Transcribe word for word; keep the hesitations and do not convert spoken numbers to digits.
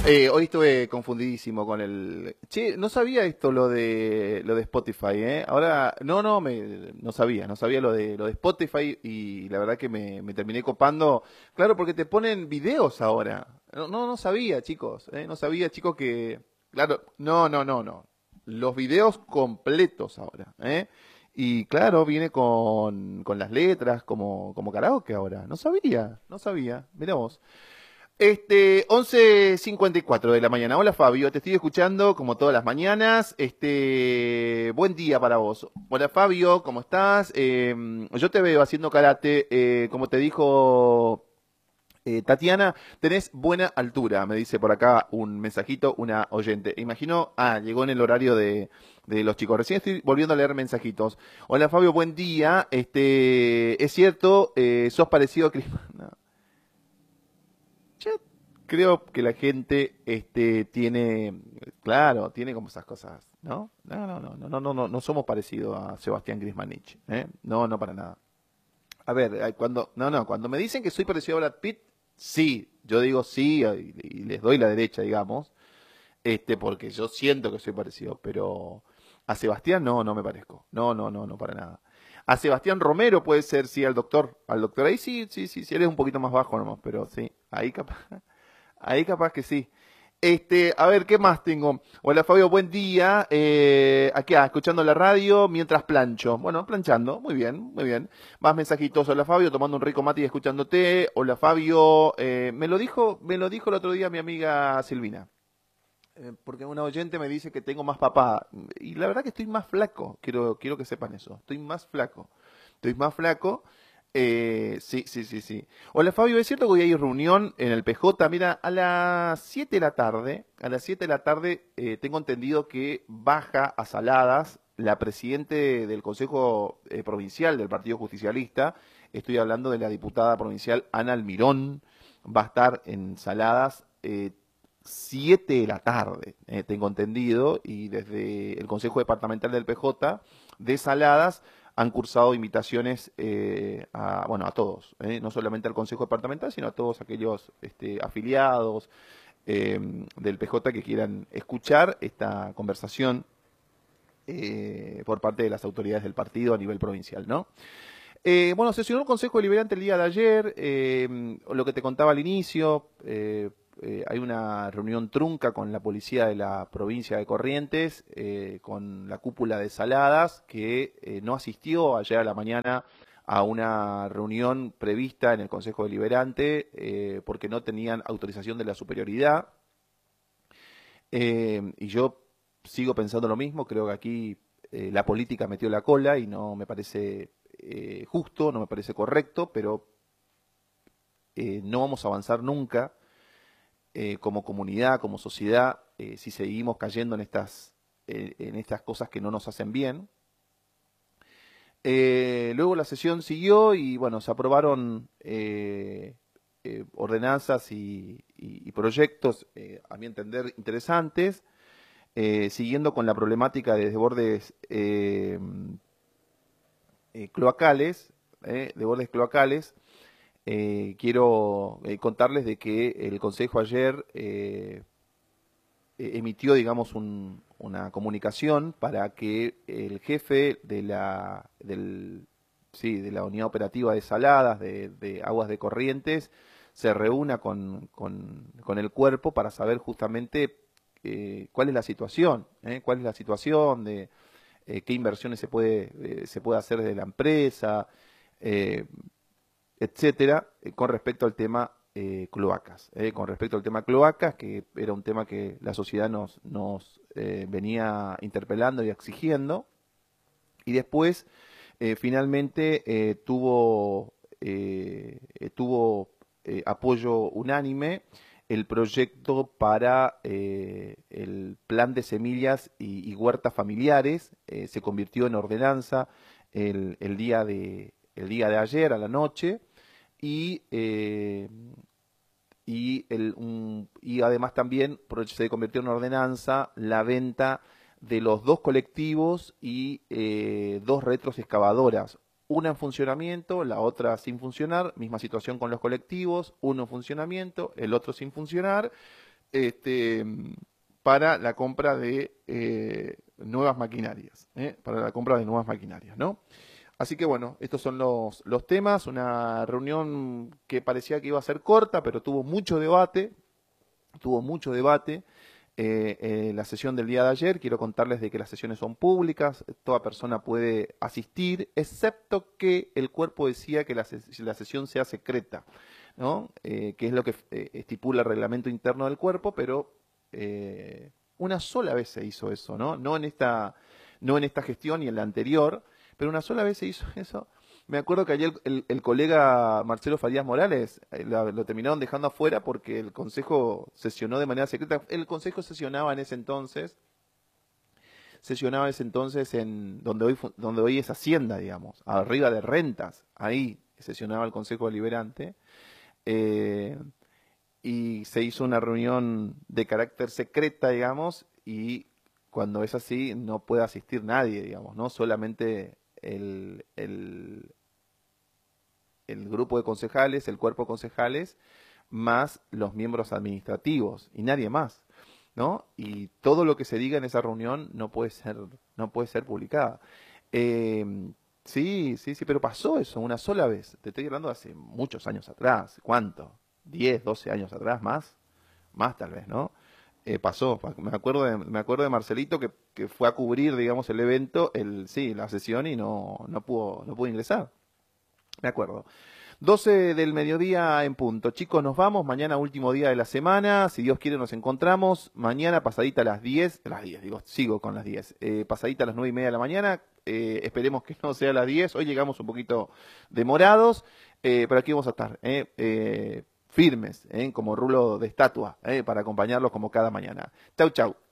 Eh, hoy estuve confundidísimo con el... Che, no sabía esto lo de lo de Spotify, ¿eh? Ahora, no, no, me, no sabía, no sabía lo de lo de Spotify y la verdad que me, me terminé copando. Claro, porque te ponen videos ahora. No, no, no sabía, chicos, ¿eh? No sabía, chicos, que... Claro, no, no, no, no. Los videos completos ahora, ¿eh? Y claro, viene con, con las letras como, como karaoke ahora. No sabía, no sabía. Mirá vos. Este, once cincuenta y cuatro de la mañana. Hola Fabio, te estoy escuchando como todas las mañanas. Este, buen día para vos. Hola Fabio, ¿cómo estás? Eh, yo te veo haciendo karate, eh, como te dijo eh, Tatiana, tenés buena altura, me dice por acá un mensajito, una oyente. Imagino, ah, llegó en el horario de, de los chicos. Recién estoy volviendo a leer mensajitos. Hola Fabio, buen día. Este, es cierto, eh, sos parecido a Cris. No. Yo creo que la gente este, tiene, claro, tiene como esas cosas, ¿no? No, no, no, no, no, no, no, no somos parecidos a Sebastián Grismanich, ¿eh? No, no para nada. A ver, eh, cuando, no, no, cuando me dicen que soy parecido a Brad Pitt, sí, yo digo sí y, y les doy la derecha, digamos, este, porque yo siento que soy parecido, pero a Sebastián no, no me parezco, no, no, no, no para nada. A Sebastián Romero puede ser, sí, al doctor, al doctor, ahí sí, sí, sí, sí, él es un poquito más bajo nomás, pero sí, ahí capaz. Ahí capaz que sí. Este, a ver, ¿qué más tengo? Hola Fabio, buen día. Eh, aquí, ah, escuchando la radio mientras plancho. Bueno, planchando, muy bien, muy bien. Más mensajitos. Hola Fabio, tomando un rico mate y escuchándote. Hola Fabio, eh, me lo dijo, me lo dijo el otro día mi amiga Silvina. Eh, porque una oyente me dice que tengo más papá. Y la verdad que estoy más flaco. Quiero, quiero que sepan eso. Estoy más flaco. Estoy más flaco. Eh, sí, sí, sí, sí. Hola Fabio, ¿es cierto que hoy hay reunión en el P J? Mira, a las siete de la tarde, a las siete de la tarde eh, tengo entendido que baja a Saladas la presidente del Consejo eh, Provincial del Partido Justicialista. Estoy hablando de la diputada provincial Ana Almirón. Va a estar en Saladas eh, siete de la tarde, eh, tengo entendido, y desde el Consejo Departamental del P J de Saladas han cursado invitaciones eh, a, bueno, a todos, eh, no solamente al Consejo Departamental, sino a todos aquellos este, afiliados eh, del P J que quieran escuchar esta conversación eh, por parte de las autoridades del partido a nivel provincial, ¿no? Eh, bueno, sesionó el Consejo Deliberante el día de ayer, eh, lo que te contaba al inicio, eh, eh, hay una reunión trunca con la policía de la provincia de Corrientes, eh, con la cúpula de Saladas, que eh, no asistió ayer a la mañana a una reunión prevista en el Consejo Deliberante eh, porque no tenían autorización de la superioridad. Eh, y yo sigo pensando lo mismo, creo que aquí eh, la política metió la cola y no me parece eh, justo, no me parece correcto, pero eh, no vamos a avanzar nunca eh, como comunidad, como sociedad, eh, si seguimos cayendo en estas, eh, en estas cosas que no nos hacen bien. Eh, luego la sesión siguió y bueno, se aprobaron eh, eh, ordenanzas y, y- y proyectos, eh, a mi entender, interesantes, eh, siguiendo con la problemática de desbordes eh, eh, cloacales, eh, desbordes cloacales. Eh, quiero eh, contarles de que el Consejo ayer eh, eh, emitió, digamos, un- una comunicación para que el jefe de la, del, sí, de la unidad operativa de Saladas, de, de Aguas de Corrientes, se reúna con, con- con el cuerpo para saber justamente eh, cuál es la situación, ¿eh? Cuál es la situación de eh, qué inversiones se puede, eh, se puede hacer desde la empresa, eh, etcétera, eh, con respecto al tema eh, cloacas. eh, con respecto al tema cloacas, que era un tema que la sociedad nos, nos eh, venía interpelando y exigiendo, y después eh, finalmente eh, tuvo, eh, eh, tuvo eh, apoyo unánime el proyecto para eh, el plan de semillas y, y huertas familiares. Eh, se convirtió en ordenanza el, el día de, el día de ayer a la noche y, eh, y, el, un- y además también pro- se convirtió en ordenanza la venta de los dos colectivos y eh, dos retros excavadoras, una en funcionamiento, la otra sin funcionar, misma situación con los colectivos, uno en funcionamiento, el otro sin funcionar, este, para la compra de eh, nuevas maquinarias, ¿eh? para la compra de nuevas maquinarias, ¿no? Así que bueno, estos son los, los temas, una reunión que parecía que iba a ser corta, pero tuvo mucho debate, tuvo mucho debate. Eh, eh, la sesión del día de ayer, quiero contarles de que las sesiones son públicas, toda persona puede asistir, excepto que el cuerpo decía que la, ses la sesión sea secreta, ¿no? Eh, que es lo que eh, estipula el reglamento interno del cuerpo, pero eh, una sola vez se hizo eso, ¿no? No en esta, no en esta gestión y en la anterior, pero una sola vez se hizo eso. Me acuerdo que ayer el, el, el colega Marcelo Farías Morales eh, lo, lo terminaron dejando afuera porque el Consejo sesionó de manera secreta. El Consejo sesionaba en ese entonces, sesionaba en ese entonces en donde hoy, donde hoy es Hacienda, digamos, arriba de rentas. Ahí sesionaba el Consejo Deliberante. Eh, y se hizo una reunión de carácter secreta, digamos, y cuando es así no puede asistir nadie, digamos, ¿no? Solamente el, el, el grupo de concejales, el cuerpo de concejales, más los miembros administrativos y nadie más, ¿no? Y todo lo que se diga en esa reunión no puede ser, no puede ser publicada. Eh, sí, sí, sí, pero pasó eso una sola vez. Te estoy hablando de hace muchos años atrás. ¿Cuánto? diez, doce años atrás, más, más tal vez, ¿no? Eh, pasó, me acuerdo de, me acuerdo de Marcelito que, que fue a cubrir, digamos, el evento, el, sí, la sesión y no, no pudo, no pudo ingresar. Me acuerdo. doce del mediodía en punto. Chicos, nos vamos. Mañana último día de la semana. Si Dios quiere nos encontramos. Mañana pasadita a las diez. A las diez, digo, sigo con las diez. Eh, pasadita a las nueve y media de la mañana. Eh, esperemos que no sea a las diez. Hoy llegamos un poquito demorados. Eh, pero aquí vamos a estar. Eh, eh, firmes, eh, como rulo de estatua. Eh, para acompañarlos como cada mañana. Chau, chau.